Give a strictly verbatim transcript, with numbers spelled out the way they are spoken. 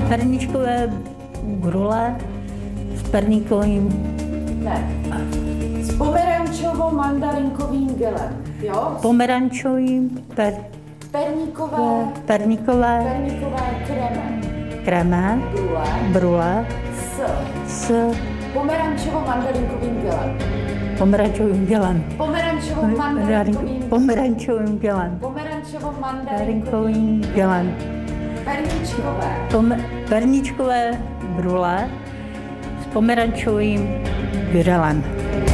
Perničkové brule s perníkovým... Ne. S pomerančovo-mandarinkovým gelem, jo? Pomerančovým, per, Perníkové, perníkové, perníkové kremem. kremem, Brule brule s s pomerančovo-mandarinkovým gelem. pomerančovým gelem. Pomerančovo-mandarinkovým Pomerančovým gelem. Pomerančovo-mandarinkovým gelem. Perničkové. Pom, perničkové brule s pomerančovým gelem.